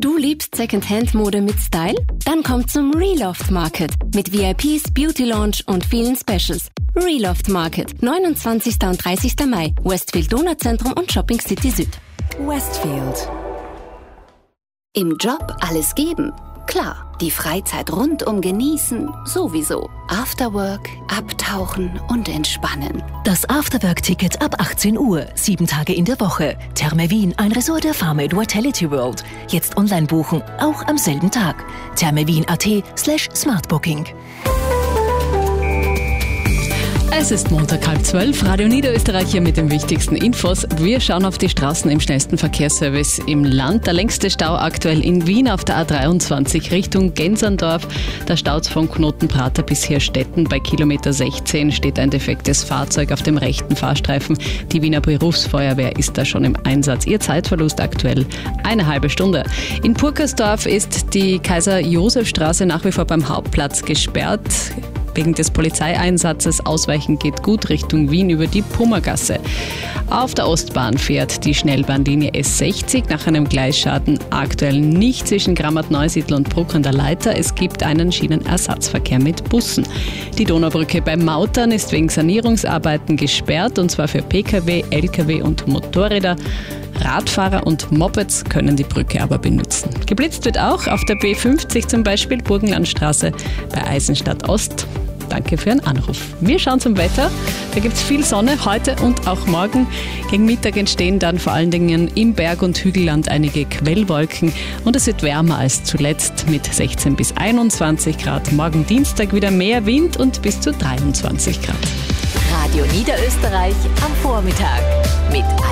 Du liebst Secondhand-Mode mit Style? Dann komm zum Reloft Market mit VIPs, Beauty Lounge und vielen Specials. Reloft Market, 29. und 30. Mai, Westfield Donauzentrum und Shopping City Süd. Westfield. Im Job alles geben? Klar. Die Freizeit rundum genießen? Sowieso. Afterwork, abtauchen und entspannen. Das Afterwork-Ticket ab 18 Uhr, 7 Tage in der Woche. Therme Wien, ein Resort der Farmade Vitality World. Jetzt online buchen, auch am selben Tag. thermewien.at/smartbooking. Es ist Montag 11:30, Radio Niederösterreich hier mit den wichtigsten Infos. Wir schauen auf die Straßen im schnellsten Verkehrsservice im Land. Der längste Stau aktuell in Wien auf der A23 Richtung Genserndorf. Der Stau von Knotenprater bis Hirstetten. Bei Kilometer 16 steht ein defektes Fahrzeug auf dem rechten Fahrstreifen. Die Wiener Berufsfeuerwehr ist da schon im Einsatz. Ihr Zeitverlust aktuell eine halbe Stunde. In Purkersdorf ist die Kaiser-Josef-Straße nach wie vor beim Hauptplatz gesperrt. Wegen des Polizeieinsatzes. Ausweichen geht gut Richtung Wien über die Pummergasse. Auf der Ostbahn fährt die Schnellbahnlinie S60 nach einem Gleisschaden aktuell nicht zwischen Grammat-Neusiedl und Bruck an der Leiter. Es gibt einen Schienenersatzverkehr mit Bussen. Die Donaubrücke bei Mautern ist wegen Sanierungsarbeiten gesperrt, und zwar für Pkw, Lkw und Motorräder. Radfahrer und Mopeds können die Brücke aber benutzen. Geblitzt wird auch auf der B50 zum Beispiel, Burgenlandstraße bei Eisenstadt Ost. Danke für Ihren Anruf. Wir schauen zum Wetter. Da gibt es viel Sonne heute und auch morgen. Gegen Mittag entstehen dann vor allen Dingen im Berg- und Hügelland einige Quellwolken. Und es wird wärmer als zuletzt mit 16 bis 21 Grad. Morgen Dienstag wieder mehr Wind und bis zu 23 Grad. Radio Niederösterreich am Vormittag mit